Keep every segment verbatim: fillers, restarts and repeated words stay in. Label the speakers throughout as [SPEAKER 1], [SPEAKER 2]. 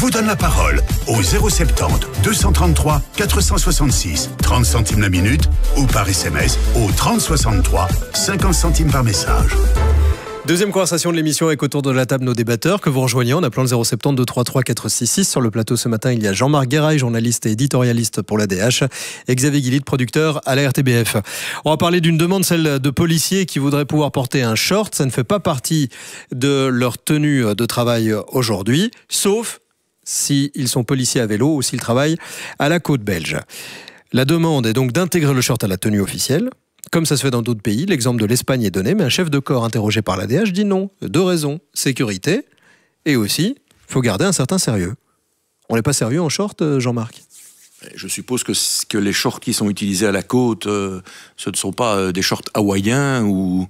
[SPEAKER 1] vous donne la parole au zéro soixante-dix, deux cent trente-trois, quatre cent soixante-six, trente centimes la minute ou par S M S au trente soixante-trois, cinquante centimes par message.
[SPEAKER 2] Deuxième conversation de l'émission avec autour de la table nos débatteurs que vous rejoignez en appelant le zéro soixante-dix, deux cent trente-trois, quatre cent soixante-six. Sur le plateau ce matin, il y a Jean-Marc Guéraille, journaliste et éditorialiste pour l'A D H, et Xavier Guillit, producteur à la R T B F. On va parler d'une demande, celle de policiers qui voudraient pouvoir porter un short. Ça ne fait pas partie de leur tenue de travail aujourd'hui, sauf s'ils sont policiers à vélo ou s'ils travaillent à la côte belge. La demande est donc d'intégrer le short à la tenue officielle. Comme ça se fait dans d'autres pays, l'exemple de l'Espagne est donné, mais un chef de corps interrogé par l'A D H dit non. Deux raisons, sécurité et aussi, il faut garder un certain sérieux. On n'est pas sérieux en short, Jean-Marc ?
[SPEAKER 3] Je suppose que, que les shorts qui sont utilisés à la côte, euh, ce ne sont pas euh, des shorts hawaïens ou,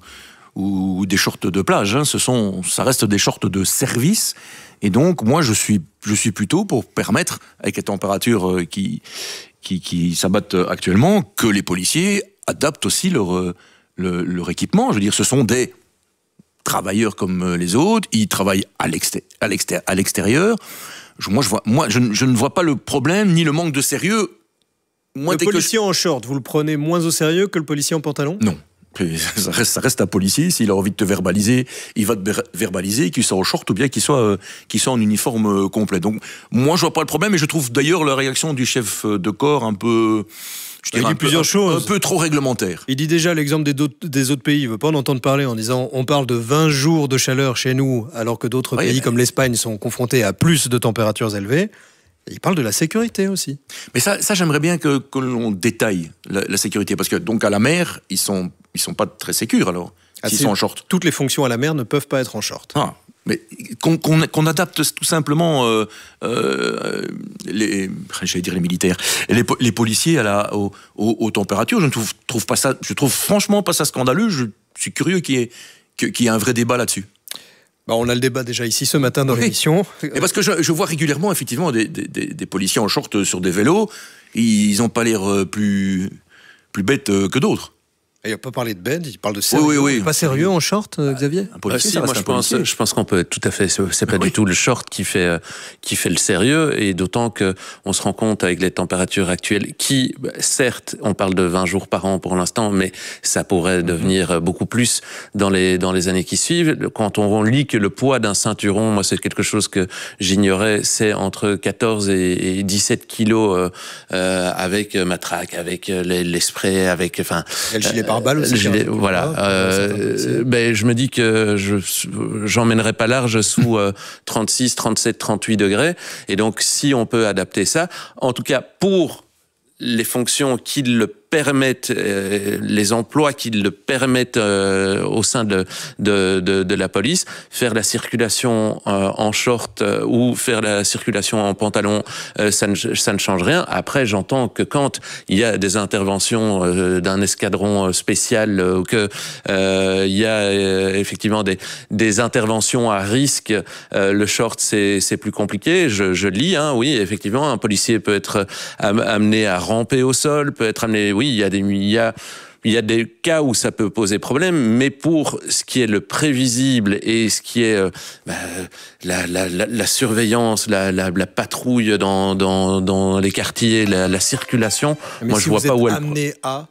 [SPEAKER 3] ou des shorts de plage. Hein. Ce sont, ça reste des shorts de service. Et donc, moi, je suis, je suis plutôt pour permettre, avec les températures euh, qui, qui, qui s'abattent actuellement, que les policiers adaptent aussi leur, leur, leur équipement. Je veux dire, ce sont des travailleurs comme les autres, ils travaillent à l'extérieur. À l'extérieur, à l'extérieur. Je, moi, je, vois, moi je, je ne vois pas le problème, ni le manque de sérieux. Moi,
[SPEAKER 2] le policier je... en short, vous le prenez moins au sérieux que le policier en pantalon ?
[SPEAKER 3] Non. Ça reste, ça reste un policier, s'il a envie de te verbaliser, il va te verbaliser, qu'il soit en short ou bien qu'il soit, euh, qu'il soit en uniforme complet. Donc, moi, je vois pas le problème, et je trouve d'ailleurs la réaction du chef de corps un peu... Je
[SPEAKER 2] il dit
[SPEAKER 3] un
[SPEAKER 2] plusieurs
[SPEAKER 3] peu,
[SPEAKER 2] choses.
[SPEAKER 3] Un peu trop réglementaire.
[SPEAKER 2] Il dit déjà l'exemple des, des autres pays. Il ne veut pas en entendre parler en disant on parle de vingt jours de chaleur chez nous, alors que d'autres oui, pays mais... comme l'Espagne sont confrontés à plus de températures élevées. Et il parle de la sécurité aussi.
[SPEAKER 3] Mais ça, ça j'aimerais bien que, que l'on détaille la, la sécurité. Parce que donc à la mer, ils ne sont, ils sont pas très sécures alors, ah, s'ils sont en short.
[SPEAKER 2] Toutes les fonctions à la mer ne peuvent pas être en short.
[SPEAKER 3] Ah. Mais qu'on, qu'on, qu'on adapte tout simplement euh, euh, les, j'allais dire les militaires, les, les policiers à la, aux, aux, aux températures. Je ne trouve, trouve pas ça, je trouve franchement pas ça scandaleux. Je suis curieux qu'il y ait, qu'il y ait un vrai débat là-dessus.
[SPEAKER 2] Bah on a le débat déjà ici ce matin dans oui. l'émission.
[SPEAKER 3] Et parce que je, je vois régulièrement effectivement des, des, des policiers en short sur des vélos. Ils n'ont pas l'air plus, plus bêtes que d'autres.
[SPEAKER 2] Il n'a pas parlé de bête, il parle de sérieux.
[SPEAKER 3] Oui, oui, oui.
[SPEAKER 2] Pas sérieux en short, euh, Xavier ?
[SPEAKER 4] Un policier, ah, si, moi je pense, je pense qu'on peut être tout à fait. C'est pas oui. du tout le short qui fait qui fait le sérieux, et d'autant que on se rend compte avec les températures actuelles, qui certes, on parle de vingt jours par an pour l'instant, mais ça pourrait devenir beaucoup plus dans les dans les années qui suivent. Quand on lit que le poids d'un ceinturon, moi c'est quelque chose que j'ignorais, c'est entre quatorze et dix-sept kilos euh, euh, avec matraque, avec les, les sprays, avec enfin.
[SPEAKER 2] Et le gilet pare-balles aussi.
[SPEAKER 4] Gilet, voilà. Euh, ben, je me dis que je j'emmènerai pas large sous euh, trente-six, trente-sept, trente-huit degrés. Et donc, si on peut adapter ça, en tout cas pour les fonctions qui le permettent, euh, les emplois qui le permettent euh, au sein de, de, de, de la police, faire la circulation euh, en short euh, ou faire la circulation en pantalon, euh, ça, ne, ça ne change rien. Après, j'entends que quand il y a des interventions euh, d'un escadron spécial, ou euh, que euh, il y a euh, effectivement des, des interventions à risque, euh, le short c'est, c'est plus compliqué. Je, je lis, hein, oui, effectivement, un policier peut être amené à ramper au sol, peut être amené, oui, il y a des, il y a, il y a des cas où ça peut poser problème, mais pour ce qui est le prévisible et ce qui est euh, bah, la, la, la, la surveillance, la, la, la patrouille dans, dans, dans les quartiers, la, la circulation,
[SPEAKER 2] mais
[SPEAKER 4] moi
[SPEAKER 2] si
[SPEAKER 4] je vois
[SPEAKER 2] vous
[SPEAKER 4] pas
[SPEAKER 2] êtes
[SPEAKER 4] où elle.
[SPEAKER 2] Amené à...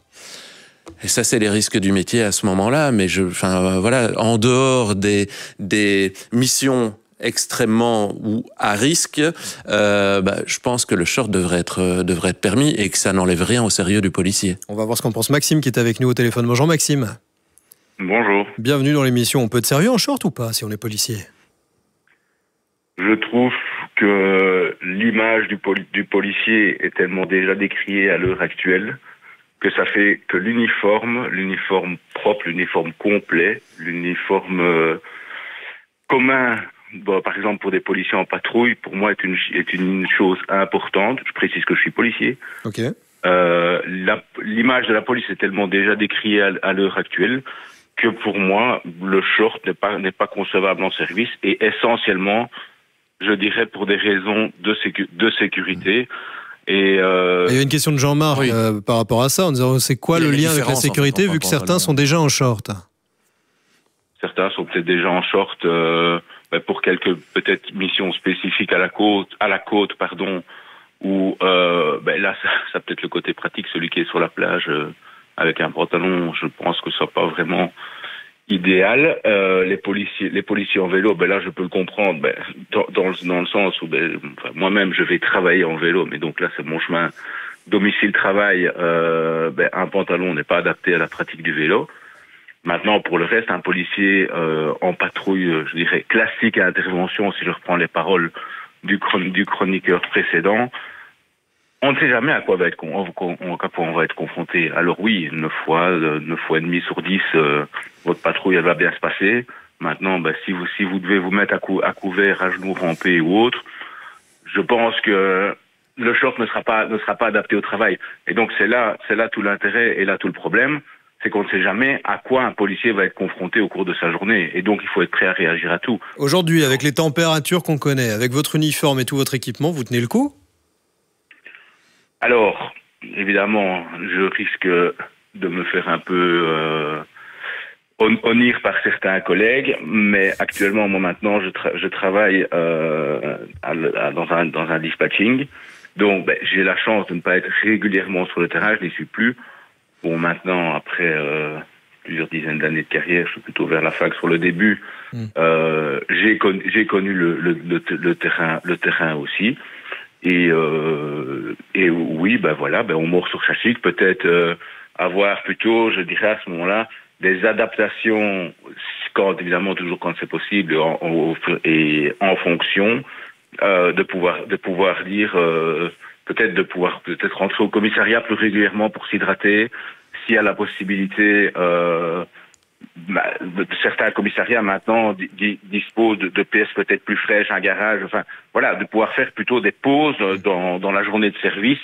[SPEAKER 4] Et ça, c'est les risques du métier à ce moment-là. Mais je, enfin voilà, en dehors des des missions extrêmement ou à risque, euh, bah, je pense que le short devrait être, euh, devrait être permis et que ça n'enlève rien au sérieux du policier.
[SPEAKER 2] On va voir ce qu'en pense Maxime qui est avec nous au téléphone. Bonjour Maxime.
[SPEAKER 5] Bonjour.
[SPEAKER 2] Bienvenue dans l'émission. On peut être sérieux en short ou pas si on est policier ?
[SPEAKER 5] Je trouve que l'image du, poli- du policier est tellement déjà décriée à l'heure actuelle que ça fait que l'uniforme, l'uniforme propre, l'uniforme complet, l'uniforme euh, commun, bon, par exemple pour des policiers en patrouille, pour moi est une, est une chose importante. Je précise que je suis policier.
[SPEAKER 2] Ok.
[SPEAKER 5] Euh, la, l'image de la police est tellement déjà décriée à, à l'heure actuelle que pour moi, le short n'est pas, n'est pas concevable en service et essentiellement, je dirais, pour des raisons de, sécu- de sécurité. Et euh...
[SPEAKER 2] Il y a une question de Jean-Marc oui. euh, par rapport à ça, en disant c'est quoi le lien avec la sécurité en fait, vu que certains sont déjà en short ?
[SPEAKER 5] Certains sont peut-être déjà en short, euh, ben, pour quelques peut-être missions spécifiques à la côte, à la côte, pardon, où euh, ben là, ça, ça peut-être le côté pratique, celui qui est sur la plage euh, avec un pantalon, je pense que ce soit pas vraiment idéal. Euh, les policiers, les policiers en vélo, ben là, je peux le comprendre, ben, dans, dans, le, dans le sens où ben, enfin, moi-même, je vais travailler en vélo, mais donc là, c'est mon chemin domicile-travail. Euh, ben, un pantalon n'est pas adapté à la pratique du vélo. Maintenant, pour le reste, un policier euh, en patrouille, je dirais, classique à intervention, si je reprends les paroles du, chron- du chroniqueur précédent, on ne sait jamais à quoi va être con- on, on, on va être confronté. Alors oui, neuf fois, euh, neuf fois et demi sur dix, euh, votre patrouille, elle va bien se passer. Maintenant, bah, si vous si vous devez vous mettre à, cou- à couvert, à genoux rampés ou autre, je pense que le short ne sera pas ne sera pas adapté au travail. Et donc c'est là c'est là tout l'intérêt et là tout le problème, c'est qu'on ne sait jamais à quoi un policier va être confronté au cours de sa journée. Et donc il faut être prêt à réagir à tout.
[SPEAKER 2] Aujourd'hui, avec les températures qu'on connaît, avec votre uniforme et tout votre équipement, vous tenez le coup ?
[SPEAKER 5] Alors, évidemment, je risque de me faire un peu euh, honnir par certains collègues, mais actuellement, moi maintenant, je, tra- je travaille euh, à, à, dans, un, dans un dispatching. Donc, ben, j'ai la chance de ne pas être régulièrement sur le terrain, je n'y suis plus. Bon, maintenant, après euh, plusieurs dizaines d'années de carrière, je suis plutôt vers la fac sur le début. Mmh. Euh, j'ai, con- j'ai connu le, le, le, le, terrain, le terrain aussi. Et, euh, et oui, ben voilà, ben on mord sur chachic, peut-être euh, avoir plutôt, je dirais à ce moment-là, des adaptations, quand évidemment toujours quand c'est possible, en, en, et en fonction euh, de pouvoir de pouvoir dire euh, peut-être de pouvoir peut-être rentrer au commissariat plus régulièrement pour s'hydrater, s'il y a la possibilité. Euh, Bah, certains commissariats maintenant di- di- disposent de, de pièces peut-être plus fraîches, un garage, enfin voilà, de pouvoir faire plutôt des pauses dans, dans la journée de service,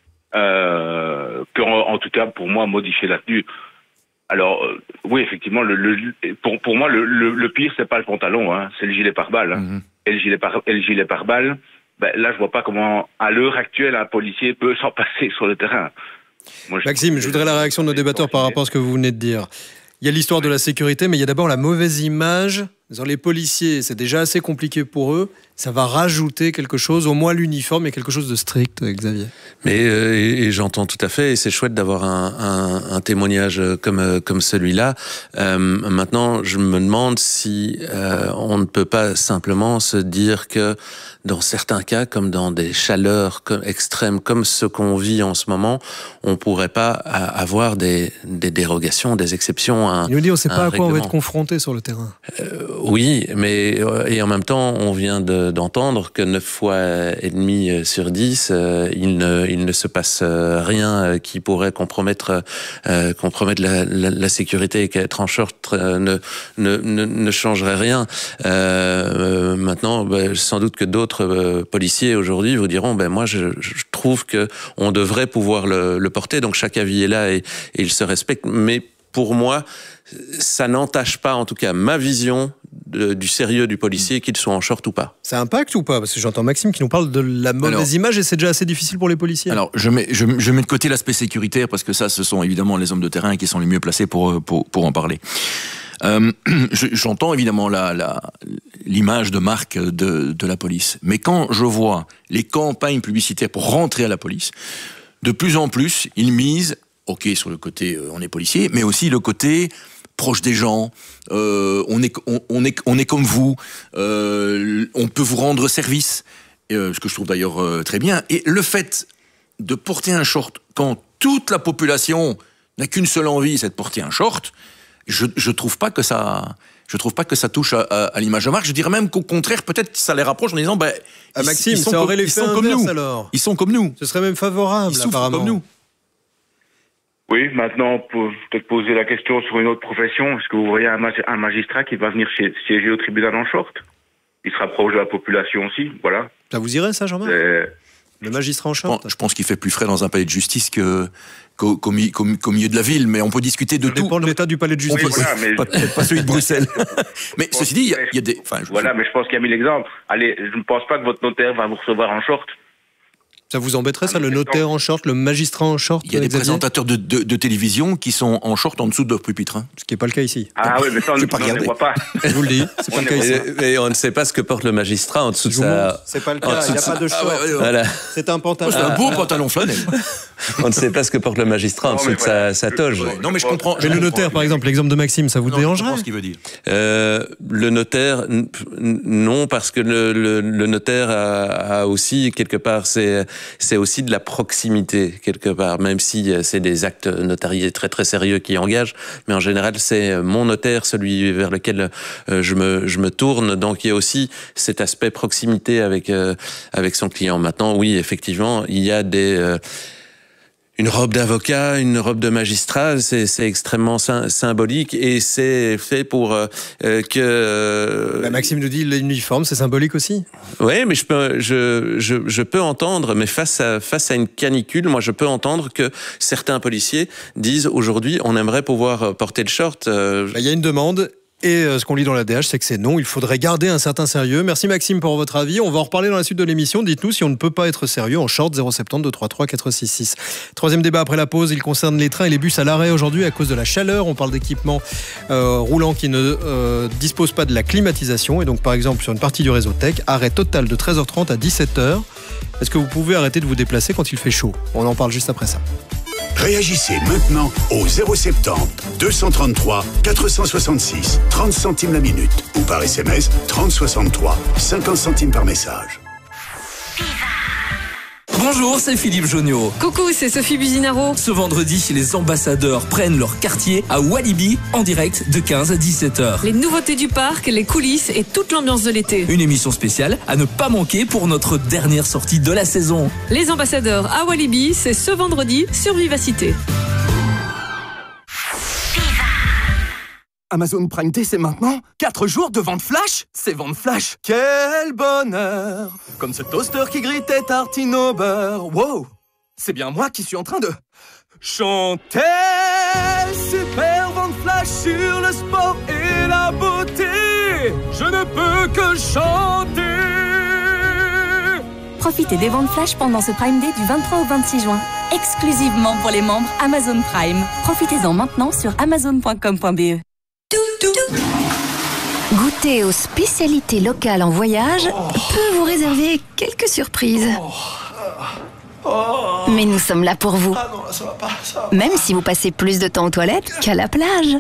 [SPEAKER 5] euh, qu'en en tout cas pour moi modifier la tenue. Alors euh, oui, effectivement, le, le, pour, pour moi le, le, le pire c'est pas le pantalon, hein, c'est le gilet pare-balles. Hein. Mm-hmm. Et le gilet par et le gilet pare-balles, ben, là je vois pas comment à l'heure actuelle un policier peut s'en passer sur le terrain.
[SPEAKER 2] Moi, Maxime, je, je voudrais la réaction de nos débatteurs par rapport à ce que vous venez de dire. Il y a l'histoire de la sécurité, mais il y a d'abord la mauvaise image. Les policiers, c'est déjà assez compliqué pour eux. Ça va rajouter quelque chose, au moins l'uniforme est quelque chose de strict, Xavier.
[SPEAKER 4] Mais euh, et, et j'entends tout à fait, et c'est chouette d'avoir un, un, un témoignage comme comme celui-là. Euh, maintenant, je me demande si euh, on ne peut pas simplement se dire que dans certains cas, comme dans des chaleurs extrêmes comme ce qu'on vit en ce moment, on pourrait pas avoir des, des dérogations, des exceptions. À,
[SPEAKER 2] Il nous dit on ne sait pas à quoi
[SPEAKER 4] règlement.
[SPEAKER 2] on va être confronté sur le terrain.
[SPEAKER 4] Euh, oui, mais et en même temps, on vient de, d'entendre que neuf fois et demi sur dix, euh, il ne il ne se passe rien qui pourrait compromettre euh, compromettre la, la, la sécurité, et qu'être en short euh, ne, ne ne ne changerait rien. Euh, maintenant, ben, sans doute que d'autres euh, policiers aujourd'hui vous diront, ben moi je, je trouve que on devrait pouvoir le, le porter. Donc chaque avis est là et, et il se respecte. Mais pour moi, ça n'entache pas, en tout cas, ma vision de, du sérieux du policier, qu'il soit en short ou pas.
[SPEAKER 2] Ça impacte ou pas ? Parce que j'entends Maxime qui nous parle de la mauvaise alors, image et c'est déjà assez difficile pour les policiers.
[SPEAKER 3] Alors, je mets, je, je mets de côté l'aspect sécuritaire parce que ça, ce sont évidemment les hommes de terrain qui sont les mieux placés pour, pour, pour en parler. Euh, j'entends évidemment la, la, l'image de marque de, de la police. Mais quand je vois les campagnes publicitaires pour rentrer à la police, de plus en plus, ils misent, ok, sur le côté euh, on est policier, mais aussi le côté proche des gens, euh, on, est, on, on, est, on est comme vous, euh, on peut vous rendre service, euh, ce que je trouve d'ailleurs euh, très bien. Et le fait de porter un short quand toute la population n'a qu'une seule envie, c'est de porter un short, je je trouve pas que ça je trouve pas que ça touche à, à, à l'image de marque. Je dirais même qu'au contraire, peut-être ça les rapproche en disant ben
[SPEAKER 2] ah, Maxime, ils sont, ça aurait comme, l'effet
[SPEAKER 3] ils sont
[SPEAKER 2] inverse,
[SPEAKER 3] comme nous.
[SPEAKER 2] Alors.
[SPEAKER 3] Ils sont comme nous.
[SPEAKER 2] Ce serait même favorable,
[SPEAKER 3] ils
[SPEAKER 2] apparemment.
[SPEAKER 3] Comme nous.
[SPEAKER 5] Oui, maintenant, pour peut-être poser la question sur une autre profession, est-ce que vous voyez un, mag- un magistrat qui va venir chez, siéger au tribunal en short ? Il sera proche de la population aussi, voilà.
[SPEAKER 2] Ça vous irait, ça, Jean-Marc ?
[SPEAKER 5] C'est...
[SPEAKER 2] Le magistrat en short ?
[SPEAKER 3] Je pense qu'il fait plus frais dans un palais de justice que, qu'au, qu'au, qu'au, qu'au milieu de la ville, mais on peut discuter de
[SPEAKER 2] ça
[SPEAKER 3] tout.
[SPEAKER 2] Ça dépend de l'état du palais de justice.
[SPEAKER 5] Oui, voilà, mais...
[SPEAKER 3] pas, pas celui de Bruxelles. Mais ceci dit, il y, a, il y a des... Enfin,
[SPEAKER 5] voilà, je... mais je pense qu'il y a mis l'exemple. Allez, je ne pense pas que votre notaire va vous recevoir en short.
[SPEAKER 2] Ça vous embêterait, ça, le notaire en short, le magistrat en short?
[SPEAKER 3] Il y a des
[SPEAKER 2] Xavier
[SPEAKER 3] présentateurs de, de, de télévision qui sont en short en dessous de leur pupitre. Hein.
[SPEAKER 2] Ce qui n'est pas le cas ici.
[SPEAKER 5] Ah oui, mais ça, on
[SPEAKER 3] Je vais pas
[SPEAKER 5] on ne les
[SPEAKER 3] regarder.
[SPEAKER 5] voit pas.
[SPEAKER 2] Je vous le dis, c'est pas
[SPEAKER 5] On
[SPEAKER 2] le cas
[SPEAKER 5] est-
[SPEAKER 2] ici.
[SPEAKER 4] Et, et on ne sait pas ce que porte le magistrat en dessous de
[SPEAKER 2] Je vous
[SPEAKER 4] sa...
[SPEAKER 2] montre, c'est pas le
[SPEAKER 4] en
[SPEAKER 2] cas,
[SPEAKER 4] dessous
[SPEAKER 2] il n'y
[SPEAKER 4] de
[SPEAKER 2] a pas
[SPEAKER 4] sa-
[SPEAKER 2] de short.
[SPEAKER 3] Ah ouais, ouais, ouais.
[SPEAKER 4] Voilà.
[SPEAKER 2] C'est un pantalon.
[SPEAKER 3] C'est un beau pantalon flanelle.
[SPEAKER 4] On ne sait pas ce que porte le magistrat en
[SPEAKER 5] Non,
[SPEAKER 4] dessous
[SPEAKER 5] mais
[SPEAKER 4] de
[SPEAKER 5] voilà.
[SPEAKER 4] sa, sa toge.
[SPEAKER 5] Je-
[SPEAKER 3] Non, mais je comprends.
[SPEAKER 2] Mais
[SPEAKER 3] je
[SPEAKER 2] le
[SPEAKER 3] comprends.
[SPEAKER 2] notaire, par exemple, l'exemple de Maxime, ça vous
[SPEAKER 3] Non, je
[SPEAKER 2] dérangerait?
[SPEAKER 3] comprends ce qu'il veut dire.
[SPEAKER 4] Euh, le notaire, n- n- non, parce que le, le, le notaire a, a aussi, quelque part, c'est, c'est aussi de la proximité, quelque part, même si c'est des actes notariés très très sérieux qui engagent, mais en général, c'est mon notaire, celui vers lequel euh, je me, je me tourne, donc il y a aussi cet aspect proximité avec, euh, avec son client. Maintenant, oui, effectivement, il y a des... Euh, Une robe d'avocat, une robe de magistrat, c'est, c'est extrêmement sy- symbolique et c'est fait pour euh, que. Euh,
[SPEAKER 2] Bah, Maxime nous dit l'uniforme, c'est symbolique aussi.
[SPEAKER 4] Oui, mais je peux, je, je, je peux entendre, mais face à face à une canicule, moi, je peux entendre que certains policiers disent aujourd'hui, on aimerait pouvoir porter le short. Euh,
[SPEAKER 2] Bah, il y a une demande. Et euh, ce qu'on lit dans l'A D H, c'est que c'est non. Il faudrait garder un certain sérieux. Merci Maxime pour votre avis. On va en reparler dans la suite de l'émission. Dites-nous si on ne peut pas être sérieux en short. zéro sept zéro deux trois trois quatre six six. Troisième débat après la pause. Il concerne les trains et les bus à l'arrêt aujourd'hui à cause de la chaleur. On parle d'équipements euh, roulants qui ne euh, disposent pas de la climatisation. Et donc par exemple sur une partie du réseau Tech, arrêt total de treize heures trente à dix-sept heures. Est-ce que vous pouvez arrêter de vous déplacer quand il fait chaud? On en parle juste après ça.
[SPEAKER 1] Réagissez maintenant au zéro sept zéro deux cent trente-trois quatre cent soixante-six, trente centimes la minute ou par S M S trente soixante-trois, cinquante centimes par message.
[SPEAKER 6] Bonjour, c'est Philippe Jonniot.
[SPEAKER 7] Coucou, c'est Sophie Buzinaro.
[SPEAKER 6] Ce vendredi, les ambassadeurs prennent leur quartier à Walibi en direct de quinze à dix-sept heures.
[SPEAKER 7] Les nouveautés du parc, les coulisses et toute l'ambiance de l'été.
[SPEAKER 6] Une émission spéciale à ne pas manquer pour notre dernière sortie de la saison.
[SPEAKER 7] Les ambassadeurs à Walibi, c'est ce vendredi sur Vivacité.
[SPEAKER 8] Amazon Prime Day, c'est maintenant. quatre jours de vente flash. C'est vente flash. Quel bonheur. Comme ce toaster qui grille tes tartines au beurre. Wow. C'est bien moi qui suis en train de chanter. Super vente flash sur le sport et la beauté. Je ne peux que chanter.
[SPEAKER 9] Profitez des ventes flash pendant ce Prime Day du vingt-trois au vingt-six juin. Exclusivement pour les membres Amazon Prime. Profitez-en maintenant sur amazon point com point b e.
[SPEAKER 10] Goûter aux spécialités locales en voyage peut vous réserver quelques surprises. Mais nous sommes là pour vous. Même si vous passez plus de temps aux toilettes qu'à la plage.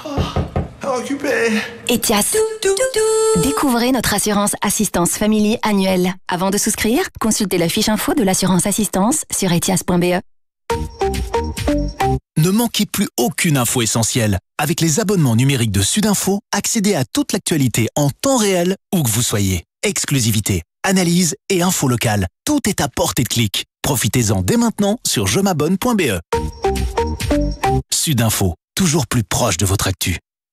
[SPEAKER 10] Etias. Découvrez notre assurance assistance famille annuelle. Avant de souscrire, consultez la fiche info de l'assurance assistance sur etias point b e.
[SPEAKER 11] Ne manquez plus aucune info essentielle. Avec les abonnements numériques de Sudinfo, accédez à toute l'actualité en temps réel, où que vous soyez. Exclusivité, analyse et info locale. Tout est à portée de clic. Profitez-en dès maintenant sur je m'abonne point b e. Sudinfo, toujours plus proche de votre actu.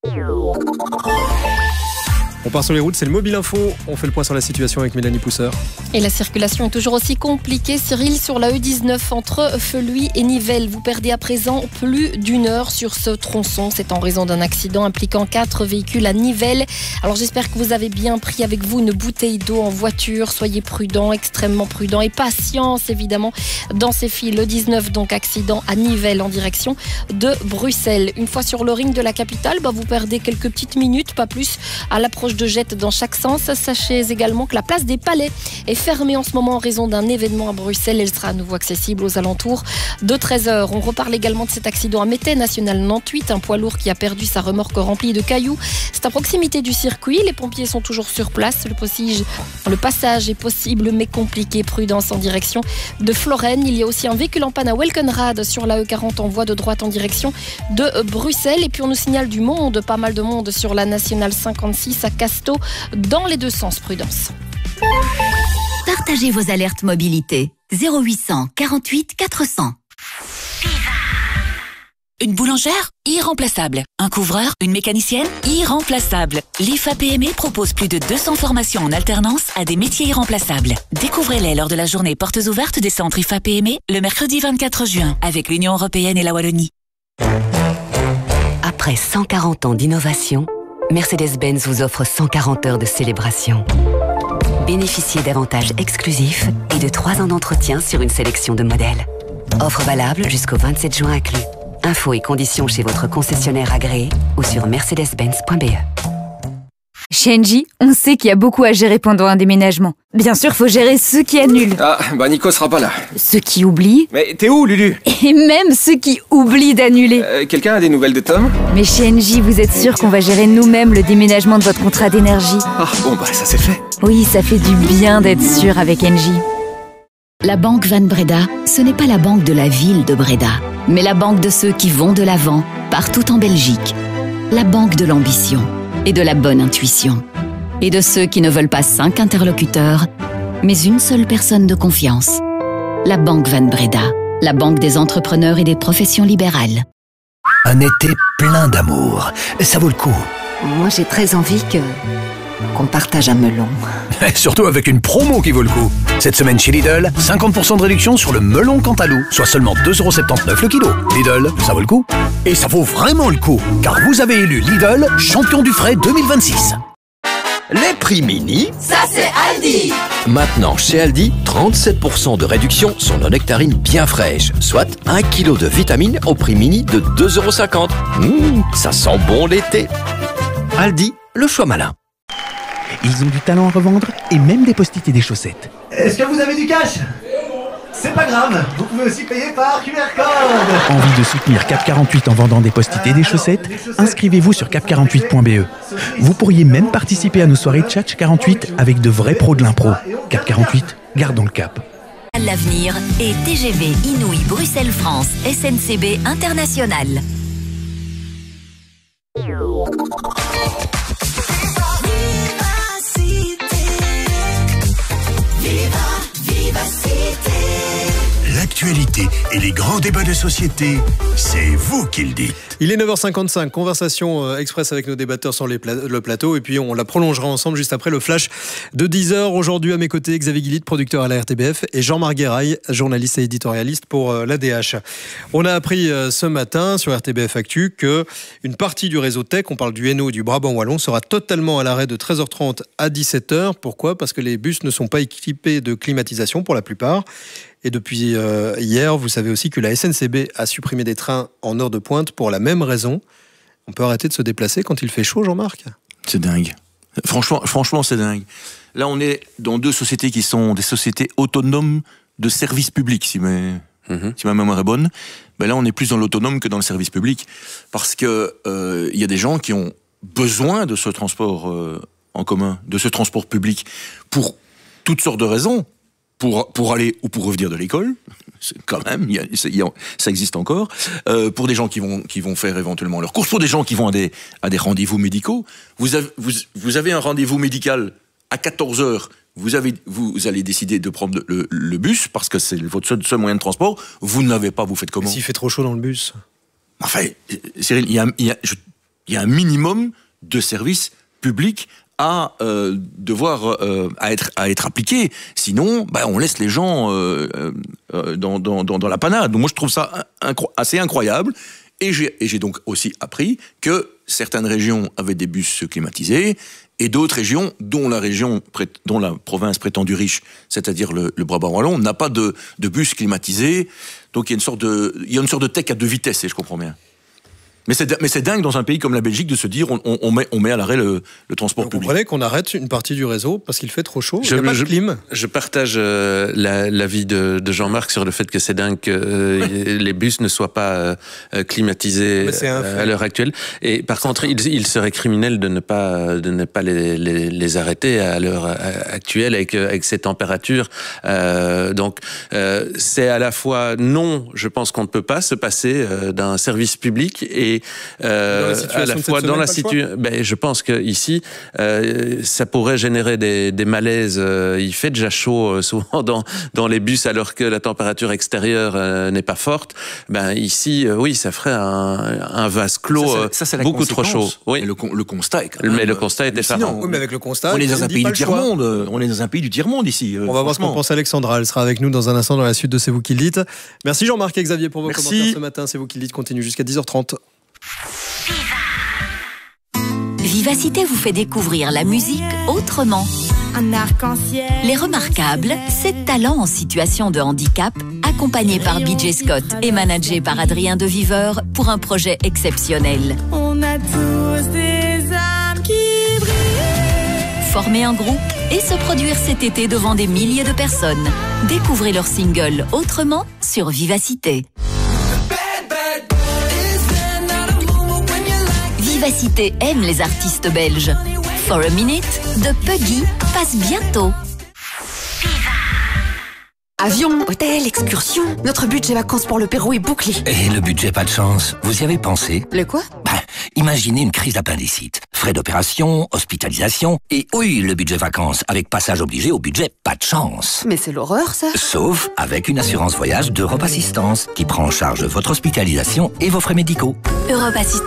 [SPEAKER 2] On part sur les routes, c'est le Mobile Info. On fait le point sur la situation avec Mélanie Pousseur.
[SPEAKER 12] Et la circulation est toujours aussi compliquée, Cyril, sur la E dix-neuf entre Feluy et Nivelles. Vous perdez à présent plus d'une heure sur ce tronçon. C'est en raison d'un accident impliquant quatre véhicules à Nivelles. Alors j'espère que vous avez bien pris avec vous une bouteille d'eau en voiture. Soyez prudents, extrêmement prudents et patience évidemment dans ces files. E dix-neuf, donc accident à Nivelles en direction de Bruxelles. Une fois sur le ring de la capitale, bah, vous perdez quelques petites minutes, pas plus, à l'approche de Jette dans chaque sens. Sachez également que la place des Palais est fermée en ce moment en raison d'un événement à Bruxelles. Elle sera à nouveau accessible aux alentours de treize heures. On reparle également de cet accident à Métais, national Nantes huit, un poids lourd qui a perdu sa remorque remplie de cailloux. C'est à proximité du circuit. Les pompiers sont toujours sur place. Le, possible, le passage est possible mais compliqué. Prudence en direction de Florène. Il y a aussi un véhicule en panne à Welkenrad sur la E quarante en voie de droite en direction de Bruxelles. Et puis on nous signale du monde, pas mal de monde sur la nationale cinquante-six à Casto dans les deux sens. Prudence.
[SPEAKER 10] Partagez vos alertes mobilité. zéro huit cent quarante-huit quatre cents.
[SPEAKER 13] Une boulangère? Irremplaçable. Un couvreur? Une mécanicienne? Irremplaçable. L'I F A P M E propose plus de deux cents formations en alternance à des métiers irremplaçables. Découvrez-les lors de la journée portes ouvertes des centres I F A P M E le mercredi vingt-quatre juin avec l'Union européenne et la Wallonie.
[SPEAKER 14] Après cent quarante ans d'innovation, Mercedes-Benz vous offre cent quarante heures de célébration. Bénéficiez d'avantages exclusifs et de trois ans d'entretien sur une sélection de modèles. Offre valable jusqu'au vingt-sept juin inclus. Infos et conditions chez votre concessionnaire agréé ou sur mercedes benz point b e.
[SPEAKER 15] Chez Engie, on sait qu'il y a beaucoup à gérer pendant un déménagement. Bien sûr, faut gérer ceux qui annulent.
[SPEAKER 16] Ah, bah Nico sera pas là.
[SPEAKER 15] Ceux qui oublient.
[SPEAKER 16] Mais t'es où, Lulu?
[SPEAKER 15] Et même ceux qui oublient d'annuler.
[SPEAKER 16] Euh, quelqu'un a des nouvelles de Tom?
[SPEAKER 15] Mais chez Engie, vous êtes sûr qu'on va gérer nous-mêmes le déménagement de votre contrat d'énergie?
[SPEAKER 16] Ah, bon bah ça c'est fait.
[SPEAKER 15] Oui, ça fait du bien d'être sûr avec Engie.
[SPEAKER 17] La banque Van Breda, ce n'est pas la banque de la ville de Breda, mais la banque de ceux qui vont de l'avant, partout en Belgique. La banque de l'ambition et de la bonne intuition. Et de ceux qui ne veulent pas cinq interlocuteurs, mais une seule personne de confiance. La banque Van Breda, la banque des entrepreneurs et des professions libérales.
[SPEAKER 11] Un été plein d'amour, ça vaut le coup.
[SPEAKER 14] Moi, j'ai très envie que qu'on partage un melon.
[SPEAKER 11] Surtout avec une promo qui vaut le coup. Cette semaine chez Lidl, cinquante pour cent de réduction sur le melon Cantalou, soit seulement deux euros soixante-dix-neuf le kilo. Lidl, ça vaut le coup. Et ça vaut vraiment le coup, car vous avez élu Lidl champion du frais deux mille vingt-six.
[SPEAKER 18] Les prix mini,
[SPEAKER 19] ça c'est Aldi.
[SPEAKER 18] Maintenant chez Aldi, trente-sept pour cent de réduction sur nos nectarines bien fraîches, soit un kilo de vitamines au prix mini de deux euros cinquante. Mmh, ça sent bon l'été. Aldi, le choix malin.
[SPEAKER 20] Ils ont du talent à revendre et même des post-it et des chaussettes.
[SPEAKER 21] Est-ce que vous avez du cash? C'est pas grave, vous pouvez aussi payer par Q R code.
[SPEAKER 20] Envie de soutenir Cap quarante-huit en vendant des post-it et des chaussettes? Inscrivez-vous sur cap quarante-huit point b e. Vous pourriez même participer à nos soirées Tchatch quarante-huit avec de vrais pros de l'impro. Cap quarante-huit, gardons le cap.
[SPEAKER 13] L'avenir est T G V Inouï Bruxelles-France S N C B International.
[SPEAKER 1] L'actualité et les grands débats de société, c'est vous qui le dites.
[SPEAKER 2] Il est neuf heures cinquante-cinq, conversation express avec nos débatteurs sur les pla- le plateau, et puis on la prolongera ensemble juste après le flash de dix heures. Aujourd'hui à mes côtés, Xavier Guillit, producteur à la R T B F, et Jean-Marc Guéraille, journaliste et éditorialiste pour l'A D H. On a appris ce matin sur R T B F Actu qu'une partie du réseau Tech, on parle du Hainaut, du Brabant Wallon, sera totalement à l'arrêt de treize heures trente à dix-sept heures. Pourquoi ? Parce que les bus ne sont pas équipés de climatisation pour la plupart. Et depuis euh, hier, vous savez aussi que la S N C B a supprimé des trains en heure de pointe pour la même raison. On peut arrêter de se déplacer quand il fait chaud, Jean-Marc ?
[SPEAKER 3] C'est dingue. Franchement, franchement, c'est dingue. Là, on est dans deux sociétés qui sont des sociétés autonomes de service public, si ma, mm-hmm. si ma mémoire est bonne. Ben là, on est plus dans l'autonome que dans le service public, parce que euh, y a des gens qui ont besoin de ce transport euh, en commun, de ce transport public, pour toutes sortes de raisons. Pour, pour aller ou pour revenir de l'école, c'est quand même, y a, y a, ça existe encore, euh, pour des gens qui vont, qui vont faire éventuellement leurs courses, pour des gens qui vont à des, à des rendez-vous médicaux. Vous avez, vous, vous avez un rendez-vous médical à quatorze heures, vous, avez, vous allez décider de prendre le, le bus, parce que c'est votre seul, seul moyen de transport, vous ne l'avez pas, vous faites comment ?
[SPEAKER 2] S'il fait trop chaud dans le bus ?
[SPEAKER 3] Enfin, Cyril, il y a, y, a, y a un minimum de services publics à euh, devoir euh, à être à être appliqué, sinon bah, on laisse les gens euh, euh, dans, dans, dans, dans la panade. Donc moi je trouve ça incro- assez incroyable, et j'ai, et j'ai donc aussi appris que certaines régions avaient des bus climatisés et d'autres régions, dont la région dont la province prétendue riche, c'est-à-dire le, le Brabant Wallon, n'a pas de, de bus climatisés. Donc il y a une sorte de il y a une sorte de tech à deux vitesses, si je comprends bien. Mais c'est, mais c'est dingue dans un pays comme la Belgique de se dire on, on, met, on met à l'arrêt le, le transport
[SPEAKER 2] Vous
[SPEAKER 3] public.
[SPEAKER 2] Vous comprenez qu'on arrête une partie du réseau parce qu'il fait trop chaud,
[SPEAKER 4] je,
[SPEAKER 2] il n'y a pas
[SPEAKER 4] je,
[SPEAKER 2] de clim.
[SPEAKER 4] Je partage euh, la, l'avis de, de Jean-Marc sur le fait que c'est dingue que euh, les bus ne soient pas euh, climatisés euh, à l'heure actuelle. Et par c'est contre, il, il serait criminel de ne pas, de ne pas les, les, les arrêter à l'heure actuelle avec, avec ces températures. Euh, donc, euh, c'est à la fois non, je pense qu'on ne peut pas se passer euh, d'un service public, et Euh, à la fois dans la situation, ben, je pense que ici, euh, ça pourrait générer des, des malaises. Euh, il fait déjà chaud euh, souvent dans dans les bus alors que la température extérieure euh, n'est pas forte. Ben ici, euh, oui, ça ferait un, un vase clos ça, c'est, ça, c'est beaucoup trop chaud. Oui,
[SPEAKER 3] le, le constat est quand même.
[SPEAKER 4] Mais le constat est effarant.
[SPEAKER 2] Oui, mais avec le constat,
[SPEAKER 3] on est dans un pays du tiers-monde. On est dans un pays du tiers-monde ici.
[SPEAKER 2] On va voir ce qu'en pense Alexandra. Elle sera avec nous dans un instant dans la suite de C'est vous qui le dites. Merci Jean-Marc et Xavier pour vos
[SPEAKER 3] Merci.
[SPEAKER 2] commentaires ce matin. C'est vous qui le dites continue jusqu'à dix heures trente.
[SPEAKER 13] Vivacité vous fait découvrir la musique autrement.
[SPEAKER 19] un arc-en-ciel.
[SPEAKER 13] Les Remarquables, sept talents en situation de handicap, accompagnés par B J Scott et managés par Adrien Deviveur pour un projet exceptionnel.
[SPEAKER 19] On a tous des âmes qui brillent.
[SPEAKER 13] Former un groupe et se produire cet été devant des milliers de personnes. Découvrez leur single Autrement sur Vivacité. Vivacité aime les artistes belges. For a Minute de Puggy passe bientôt.
[SPEAKER 22] Avion, hôtel, excursion. Notre budget vacances pour le Pérou est bouclé.
[SPEAKER 23] Et le budget pas de chance. Vous y avez pensé?
[SPEAKER 22] Le quoi?
[SPEAKER 23] Ben, imaginez une crise d'appendicite. Frais d'opération, hospitalisation et oui, le budget vacances avec passage obligé au budget pas de chance.
[SPEAKER 22] Mais c'est l'horreur ça.
[SPEAKER 23] Sauf avec une assurance voyage d'Europe Assistance qui prend en charge votre hospitalisation et vos frais médicaux.
[SPEAKER 13] Europe Assistance.